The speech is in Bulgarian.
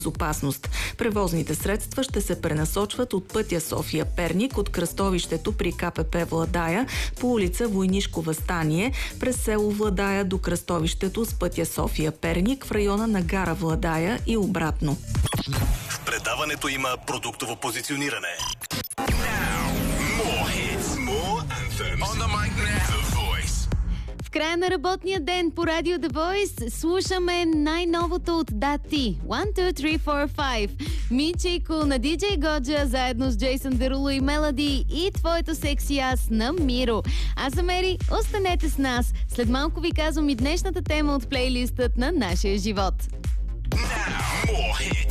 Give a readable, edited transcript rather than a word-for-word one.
безопасност. Превозните средства ще се пренасочват от пътя София-Перник от кръстовището при КПП Владая по улица Войнишко въстание през село Владая до кръстовището с пътя София-Перник в района на гара Владая и обратно. В предаването има продуктово позициониране. More hits, more anthems. On the mic now. The Voice. В края на работния ден по радио The Voice слушаме най-новото от Дати. 1, 2, 3, 4, 5. Мичейко на DJ Годжа заедно с Джейсън Деруло и Мелоди и твоето секси аз на Миро. Аз съм Ери, останете с нас. След малко ви казвам и днешната тема от плейлистът на нашия живот. Now, more hits.